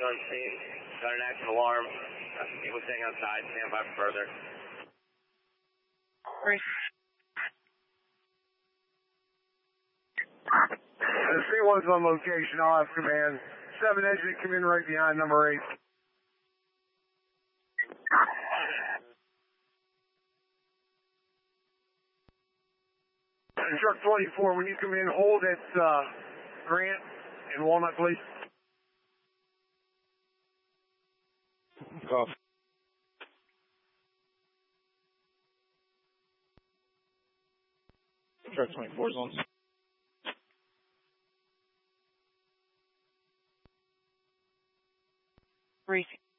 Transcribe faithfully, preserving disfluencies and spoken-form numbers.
on scene. Got an active alarm. People staying outside. Stand by for further. Great. The C one's on location. I'll have command. Seven exit, come in right behind number eight. And truck twenty-four, when you come in, hold at uh, Grant and Walnut, please. Cough. Truck twenty-four is on. Briefing.